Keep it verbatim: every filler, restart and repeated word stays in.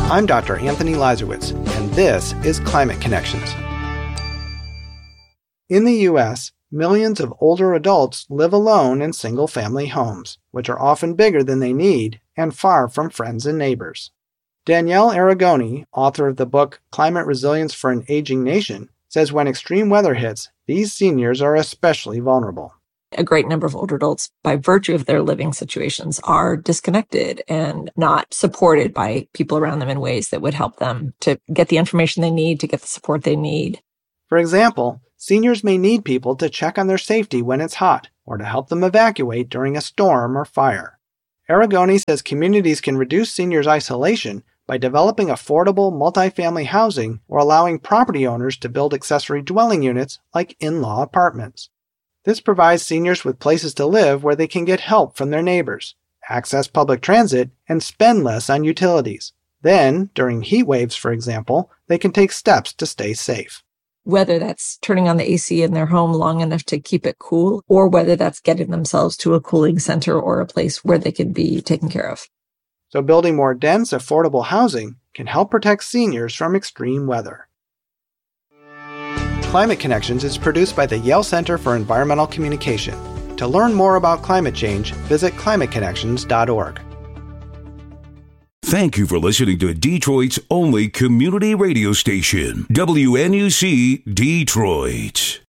I'm Doctor Anthony Lazarowitz, and this is Climate Connections. In the U S, millions of older adults live alone in single-family homes, which are often bigger than they need and far from friends and neighbors. Danielle Aragoni, author of the book Climate Resilience for an Aging Nation, says when extreme weather hits, these seniors are especially vulnerable. A great number of older adults, by virtue of their living situations, are disconnected and not supported by people around them in ways that would help them to get the information they need, to get the support they need. For example, seniors may need people to check on their safety when it's hot, or to help them evacuate during a storm or fire. Aragoni says communities can reduce seniors' isolation by developing affordable multifamily housing or allowing property owners to build accessory dwelling units like in-law apartments. This provides seniors with places to live where they can get help from their neighbors, access public transit, and spend less on utilities. Then, during heat waves, for example, they can take steps to stay safe. Whether that's turning on the A C in their home long enough to keep it cool, or whether that's getting themselves to a cooling center or a place where they can be taken care of. So building more dense, affordable housing can help protect seniors from extreme weather. Climate Connections is produced by the Yale Center for Environmental Communication. To learn more about climate change, visit climate connections dot org. Thank you for listening to Detroit's only community radio station, W N U C Detroit.